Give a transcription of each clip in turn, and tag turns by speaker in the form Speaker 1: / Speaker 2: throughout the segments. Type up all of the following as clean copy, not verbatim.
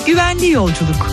Speaker 1: Güvenli yolculuk.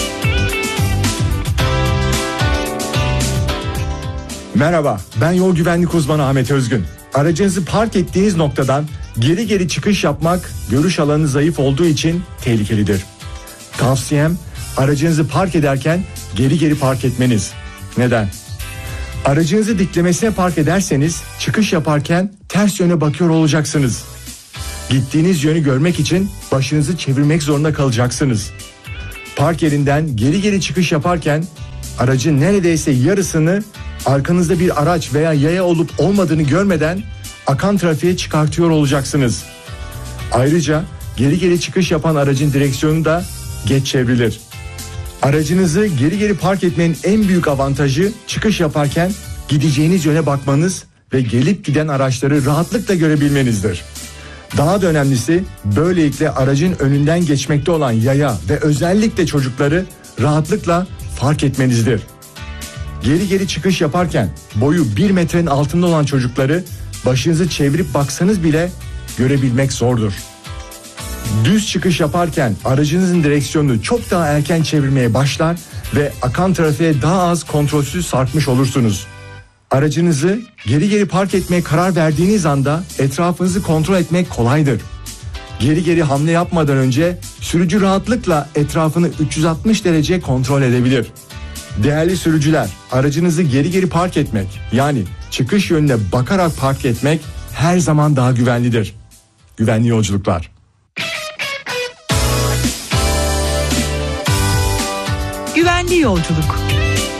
Speaker 2: Merhaba, ben yol güvenlik uzmanı Ahmet Özgün. Aracınızı park ettiğiniz noktadan geri çıkış yapmak görüş alanı zayıf olduğu için tehlikelidir. Tavsiyem, aracınızı park ederken geri park etmeniz. Neden? Aracınızı diklemesine park ederseniz çıkış yaparken ters yöne bakıyor olacaksınız. Gittiğiniz yönü görmek için başınızı çevirmek zorunda kalacaksınız. Park yerinden geri çıkış yaparken aracın neredeyse yarısını arkanızda bir araç veya yaya olup olmadığını görmeden akan trafiğe çıkartıyor olacaksınız. Ayrıca geri çıkış yapan aracın direksiyonu da geç çevrilir. Aracınızı geri park etmenin en büyük avantajı çıkış yaparken gideceğiniz yöne bakmanız ve gelip giden araçları rahatlıkla görebilmenizdir. Daha da önemlisi, böylelikle aracın önünden geçmekte olan yaya ve özellikle çocukları rahatlıkla fark etmenizdir. Geri çıkış yaparken boyu 1 metrenin altında olan çocukları başınızı çevirip baksanız bile görebilmek zordur. Düz çıkış yaparken aracınızın direksiyonunu çok daha erken çevirmeye başlar ve akan trafiğe daha az kontrolsüz sarkmış olursunuz. Aracınızı geri park etmeye karar verdiğiniz anda etrafınızı kontrol etmek kolaydır. Geri hamle yapmadan önce sürücü rahatlıkla etrafını 360 derece kontrol edebilir. Değerli sürücüler, aracınızı geri park etmek, yani çıkış yönüne bakarak park etmek her zaman daha güvenlidir. Güvenli yolculuklar.
Speaker 1: Güvenli yolculuk.